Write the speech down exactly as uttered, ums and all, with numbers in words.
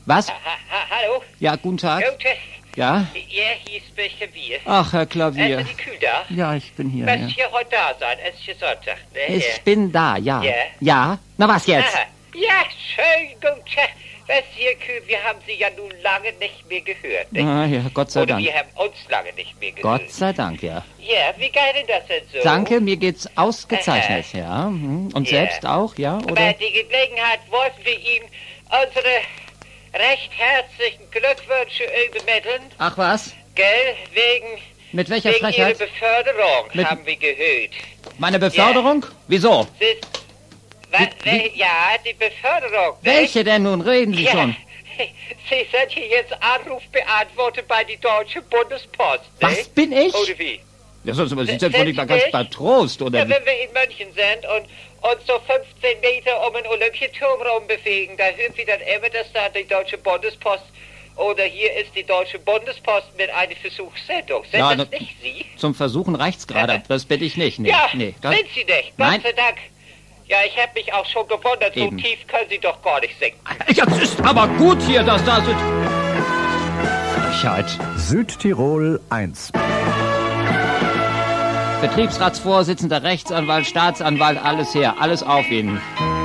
Was? Ha, ha, hallo? Ja, guten Tag. Gute. Ja? Ja, hier ist ein Klavier. Ach, Herr Klavier. Ist die Kühl da? Ja, ich bin hier. Wirst Ja. hier heute da sein? Es ist hier Sonntag, ne? Ich Ja. bin da, ja. Ja? Ja? Na, was jetzt? Aha. Ja, schön, gut. Was hier, Kühl, wir haben Sie ja nun lange nicht mehr gehört, ne? Ah, ja, Gott sei Oder Dank. wir haben uns lange nicht mehr gehört. Gott sei Dank, ja. Ja, wie geil denn das denn so? Danke, mir geht's ausgezeichnet, ja. Mhm. Und Ja. selbst auch, ja, Bei oder? der Gelegenheit wollten wir ihm unsere recht herzlichen Glückwünsche übermitteln. Ach was? Gell, wegen, Mit welcher wegen Ihrer Frechheit? Beförderung, Mit- haben wir gehört. Meine Beförderung? Wieso? Sie, was, Wie- wie- ja, die Beförderung. ne? Welche denn nun? Reden Sie Ja, schon. Sie sind hier jetzt Anrufbeantworter bei die Deutsche Bundespost, ne? Was bin ich? Oder wie? Ja, sonst aber sind Sind Sie wohl nicht Sie mal ganz nicht? bei Trost, oder Ja, wie? wenn wir in München sind und uns so fünfzehn Meter um den Olympiaturm rum bewegen, da hören wir dann immer, dass da die Deutsche Bundespost oder hier ist die Deutsche Bundespost mit einer Versuchssendung. Sind Ja, das na- nicht Sie? Zum Versuchen reicht's gerade. Das bin ich nicht. Nee, ja, nee. Das, sind Sie nicht. Nein. Gott sei Dank. Ja, ich habe mich auch schon gewundert, Eben. so tief können Sie doch gar nicht singen. Jetzt ist aber gut hier, dass da sind. Frechheit. Südtirol eins. Betriebsratsvorsitzender, Rechtsanwalt, Staatsanwalt, alles her. Alles auf Ihnen.